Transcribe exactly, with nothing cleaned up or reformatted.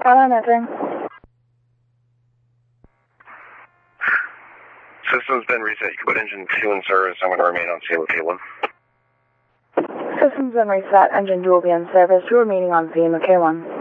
Skyline entering. System's been reset. You can put engine two in service. I'm going to remain on scene with K one. System's been reset. Engine two will be in service. You're remaining on scene with K one.